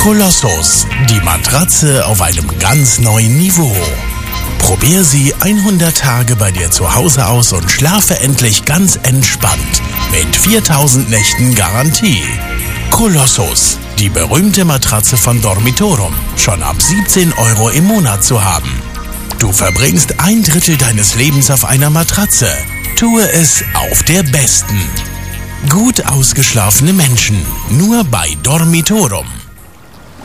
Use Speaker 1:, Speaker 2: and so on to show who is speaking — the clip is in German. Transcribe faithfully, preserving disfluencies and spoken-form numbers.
Speaker 1: Kolossus, die Matratze auf einem ganz neuen Niveau. Probier sie hundert Tage bei dir zu Hause aus und schlafe endlich ganz entspannt mit viertausend Nächten Garantie. Kolossus, die berühmte Matratze von Dormitorum, schon ab siebzehn Euro im Monat zu haben. Du verbringst ein Drittel deines Lebens auf einer Matratze. Tue es auf der besten. Gut ausgeschlafene Menschen, nur bei Dormitorum.